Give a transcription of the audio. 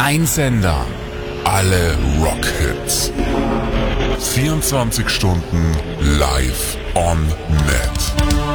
Ein Sender. Alle Rockhits. 24 Stunden live on net.